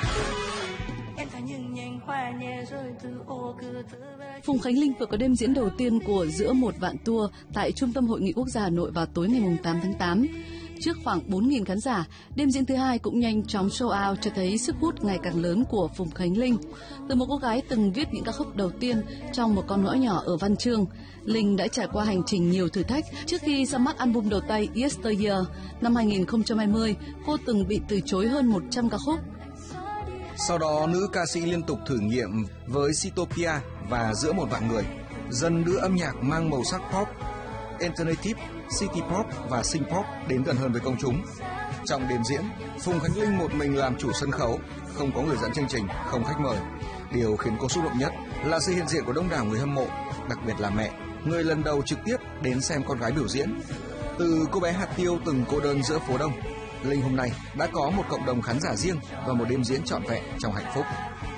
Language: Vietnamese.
Phùng Khánh Linh vừa có đêm diễn đầu tiên của Giữa một vạn tour tại Trung tâm Hội nghị Quốc gia Hà Nội vào tối ngày 8 tháng 8. Trước khoảng 4.000 khán giả, đêm diễn thứ hai cũng nhanh chóng show out cho thấy sức hút ngày càng lớn của Phùng Khánh Linh. Từ một cô gái từng viết những ca khúc đầu tiên trong một con ngõ nhỏ ở Văn Chương, Linh đã trải qua hành trình nhiều thử thách trước khi ra mắt album đầu tay Yesteryear. Năm 2020, cô từng bị từ chối hơn 100 ca khúc. Sau đó, nữ ca sĩ liên tục thử nghiệm với Citytopia và Giữa một vạn người, dần đưa âm nhạc mang màu sắc pop, alternative, city pop và synth pop đến gần hơn với công chúng. Trong đêm diễn, Phùng Khánh Linh một mình làm chủ sân khấu, không có người dẫn chương trình, không khách mời. Điều khiến cô xúc động nhất là sự hiện diện của đông đảo người hâm mộ, đặc biệt là mẹ, người lần đầu trực tiếp đến xem con gái biểu diễn. Từ cô bé hạt tiêu từng cô đơn giữa phố đông, Linh hôm nay đã có một cộng đồng khán giả riêng và một đêm diễn trọn vẹn trong hạnh phúc.